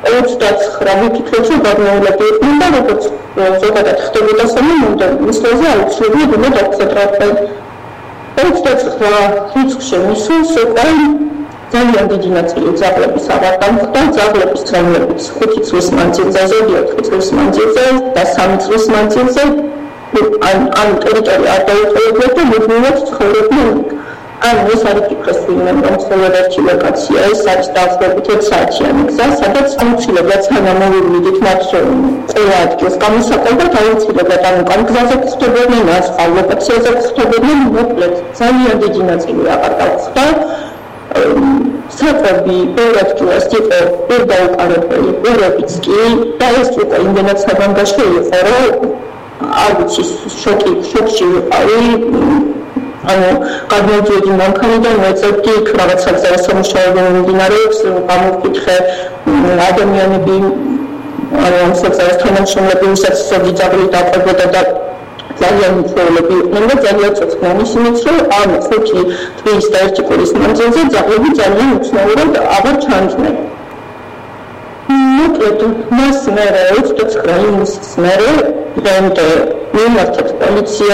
29 ვიფიქრეთ, რომ გადმოვლები იყვნენ და როგორც ზოგადად ხდებოდა სამომავლო, მისლაზე აუცილებლად უნდა დაგხვედრებდნენ. 29 რიცხვში მისულს უკვე ძალიან დიდი ნაწილი ძაღლების აღარ დამხვდა, ძაღლების ცხოველების 5 წლის მანძილზე, ზოგიერთ 4 წლის მანძილზე და 3 წლის მანძილზე ან ტერიტორია არ დაუწყებია და მუდმივად ცხოვრობდნენ. ეს არის ფიქრეს ვინმე, რომ მხოლოდ ერთი ლოკაცია, ეს არის დაახლოებით 1 საათიანი გზა, სადაც აუცილებლად სანამოვიდით მათ ყველა ადგილს გამოსაყოლდათ, აუცილებლად ამ გზაზე გვხვდებოდნენ, ან სხვა ლოკაციაზე გვხვდებოდნენ, მოკლედ ძალიან დიდი ნაწილი აღარ გავხდა. საკვები ბევრ ადგილას იყო დაუკარებელი, ბევრებიც კი და ეს უკვე იმდენად საბანგაშო იყო, რომ არ ვიცი, შოკში ვიყავი. გადმოვიდი მანქანიდან, ვეძებდი იქ რაღაცა სამუშაოები მიმდინარეობს, გამოვკითხე ადამიანები, ამ სოციალურ თანამშრომლები, ვისაც ზოგი ძაღლი დაყვებოდა და ძალიან მწვერვალები იყვნენ და ძალიან ცოცხლანი ისინიც, რომ ამ 5 თვის და 1 კვირის მანძილზე ძაღლები ძალიან უცნაურად აღარ ჩანდნენ. მოკლედ, მას მერე 29 ივნისის მერე დღემდე მიმართეთ პოლიცია